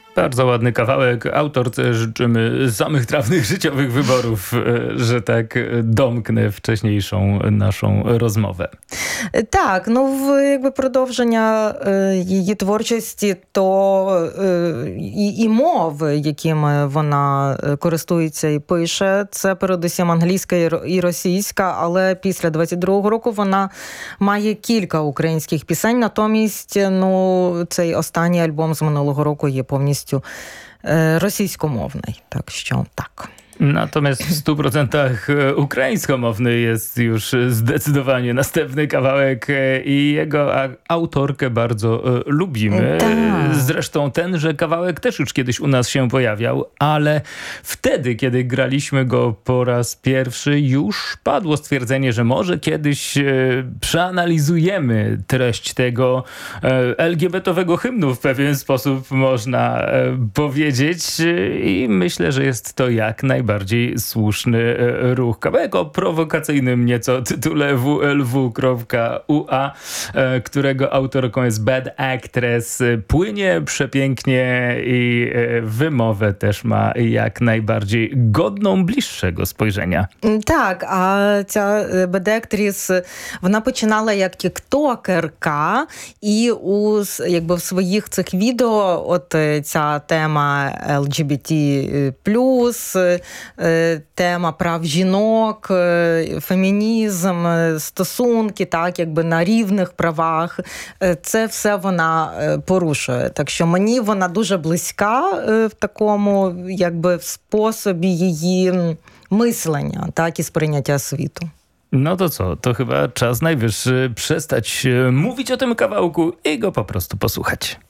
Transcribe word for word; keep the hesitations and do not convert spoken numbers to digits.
Bardzo ładny kawałek. Autorce życzymy samych trafnych życiowych wyborów, że tak domknę wcześniejszą naszą розмовę. Так, ну в якби продовження е, її творчості, то е, і, і мови, якими вона користується і пише, це передусім англійська і російська, але після двадцять другого року вона має кілька українських пісень, натомість, ну, цей останній альбом з минулого року є повністю е, російськомовний, так що так. Natomiast w stu procentach ukraińskomowny jest już zdecydowanie następny kawałek i jego autorkę bardzo lubimy. Tak. Zresztą tenże kawałek też już kiedyś u nas się pojawiał, ale wtedy, kiedy graliśmy go po raz pierwszy, już padło stwierdzenie, że może kiedyś przeanalizujemy treść tego el gie be te-owego hymnu w pewien sposób, można powiedzieć, i myślę, że jest to jak najbardziej bardziej słuszny ruch. Kawałek o prowokacyjnym nieco tytule w l w kropka u a, którego autorką jest Bad Actress, płynie przepięknie i wymowę też ma jak najbardziej godną bliższego spojrzenia. Так, а ця Bad Actress, вона починала як тіктокерка, і у, якби, в своїх цих відео от ця тема ел джі бі ті плюс, тема прав жінок, фемінізм, стосунки, так, якби на рівних правах, це все вона порушує. Так що мені вона дуже близька в такому, якби, в способі її myślenia, tak, i spрийняття світу. No to co, to chyba czas najwyższy przestać mówić o tym kawałku i go po prostu posłuchać.